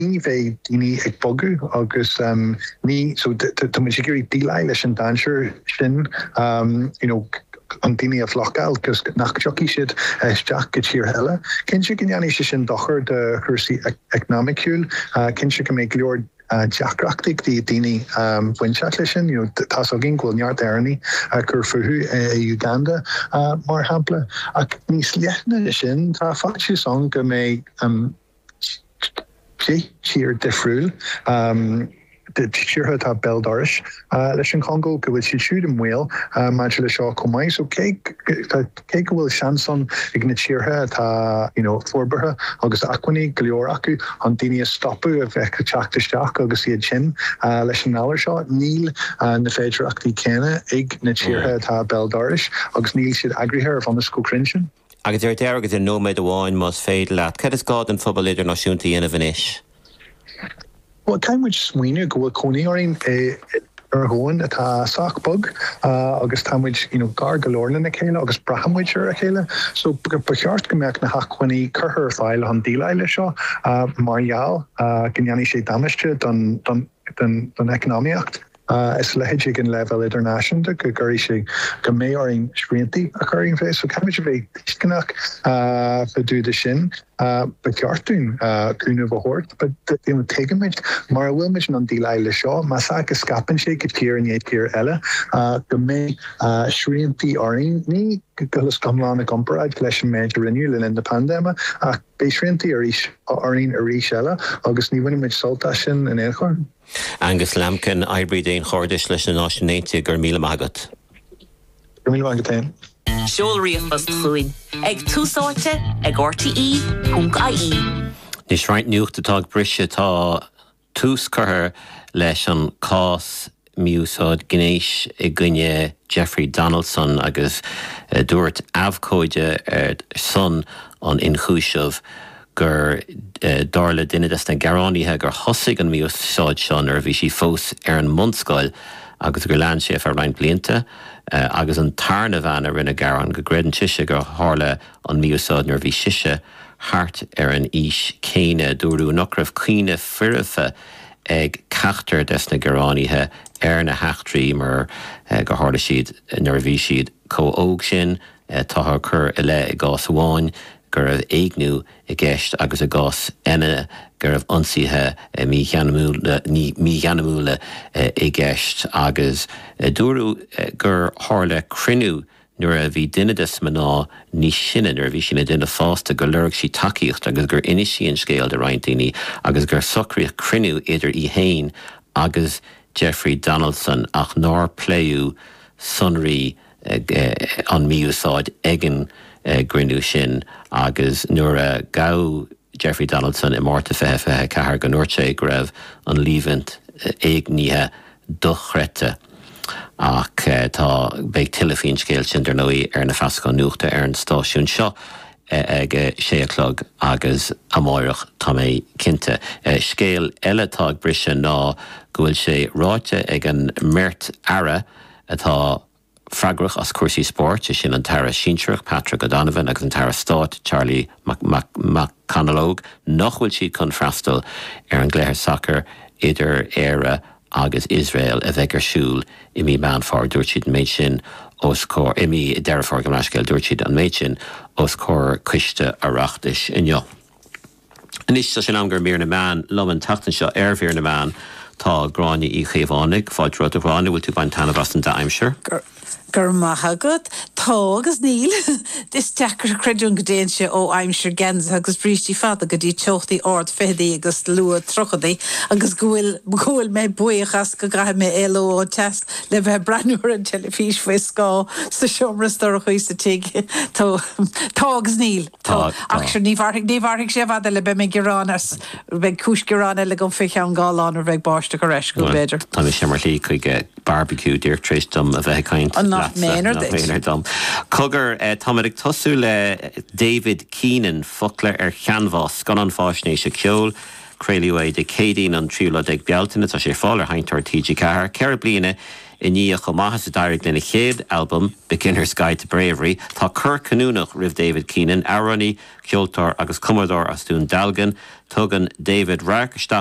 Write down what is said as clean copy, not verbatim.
bheith daoine ag bogu agus ní so tá man sigúí dílaile leis an dansir sin an daoine a flochail gus nach jockey siad isteach go tír heile. Cinn si gneanní sin dochar de chusaí economicúil, cinn si go méid leor Jackraktig die dini windschattlichen, tas ook ingol jaar derni, kurfuhu Uganda, maar hample. Ak nis lichtne sin, ta fatje song me cheer defrul. De tíirthe tá Beldarish leis an Congo go bhfuil si siúd an mhil maidir le seo commáid, so cé go bhfuil seanson ag na tíirthe tá forbartha agus acuinní go leor acu an daoine stopú a bheith go teachtasteach agus iad sin leis an áir seo níl na féidirachtaí céine ag na tíirthe tá Beldarish agus níl siad agrithe ar bhanas go crinsin. Agus ar deir agus nó méid amháin más féad leat. Cad is gád an phobal idir náisiúnta dhéanamh inis? Well, time which swine go Coney or in hone at a sock bug, August time which gar galore in a kale, August Braham which are a kale. So Bachart can make na haquini curher file on Dila Lisha, Marial, Ginyani she damaged done economic act. Is lehéid an level international go gurí sé go mé oring sríantí occurring face, so can be disconnect for do the sin but cartoon cúna bhort, but take image mar wilmage on dílaile seo masa go scapan sé go tír an éid cír eile go mé sríantí oring ní golas gomlán a gomparad leis an méid renewal in the pandemic be sríantí oring a ríis eile agus ní bhain solta sin in échorn. Angus Lamkin, Ibrid ein chordish leis na náisiúnéite gur míle magat. Gur míle magat ein. Seolríochas chuin. Ag túsáte ag RTE.ie. Nis right nuachta tág brise tá tús curthair leis an cás miúsáid gnéis I gcuine Jeffrey Donaldson agus dúirt abhcóide son an inchúiseamh gur darla duine des na garáníthe gur thosaigh an miúsáid seán ar bhí sí fós ar an munscoil agus gur lean sé ar rein blianta agus an tarna bhean rinne garán go greidan tiise gur tharla an miúsáid nar bhí siise hart ar an ís céine dúrú nach raibh cuine fuirefa ag ceachtar des na garáníthe ar na heachtraí mar go tharla siad nar bhí siad comhóg sin tá chur I le I gás amháin gur raibh éignú I gceist agus a gás ine gur raibh ionsaithe mí cheanamúla I gceist agus dúrú gur tharla crinú nuair a bhí duine des maná ní sinne nuair a bhí sinna duine fásta go lurg sí takeíocht agus gur inisí an scéal de rointaoine agus gur socríoch crinú idir I héin agus Jeffrey Donaldson ach nár pléú sunraí an miúsáid egin grinú sin agus nuair a gá Jeffrey Donaldson I mórta fethe cethar go nuirte go raibh an líbhaint éagníthe dochrete ach tá beidh tilafín scéil sin ar nóí ar na feascán nuachta ar an stáisiún seo ag 6:00 agus amóireach tá mé cinnte. Scéal eile tá brise ná go bhfuil sé ráite ag an mirt ara atá fragrach as cuasaí sport sin an tara Shintrach, Patrick O'Donovan agus an tara Stott, Charlie McConnellogue nach bhfuil siad chun freastal ar an gléir soccer idir éire agus Israel a bheith arsúil I mí meanfar dúirt siad an méid sin os cór I mí deirfar go leisceil dúirt siad an méid sin os cór cuiste arachtais inniu. Anis sin am gur mír na man loman tatan seo bhír na man tá gráine I chéomhánig fáid rud a gráine bhfuil tú bain tanna bas an daimsir. Gur maithagad, tá agus níl, dis teachar creidún go déan se ó aimsir gens agus brístí fada go dtí teochtaí ord fedaí agus lua trochadaí agus gúil mé buíochas go gaithe mé éile ó test le bheith breanúir an telefís faoi scá sa siomras do chuí sa tiig tá agus níl. Ach ní bharthaigh sé bhada le be mé geránas bheith cúis gerána le go fiche an gáán ar bheith báiste go reis go beidir. Tá mé sé mar lí chuig barbecue dear tristom a bheith caint. Cogur táimeigh tosú le David Keenan fochla ar cheanvás gan an fáisnééis se ceol, Creiliú é de cédín an triúla ag bealtainna tá sé fáil ar haintar TG Cahar, ceir bliana in ní go maithas a dairg lena chéad album Beginner's Guide to Bravery, tá cur canúnach rih David Keenan, Aroni, Ceoltar agus Commodore as dún dalgan, tugan David Rack